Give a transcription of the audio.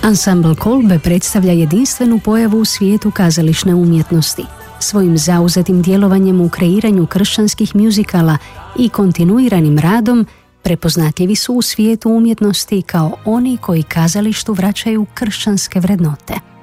Ansambl Kolbe predstavlja jedinstvenu pojavu u svijetu kazališne umjetnosti. Svojim zauzetim djelovanjem u kreiranju kršćanskih mjuzikala i kontinuiranim radom prepoznatljivi su u svijetu umjetnosti kao oni koji kazalištu vraćaju kršćanske vrednote.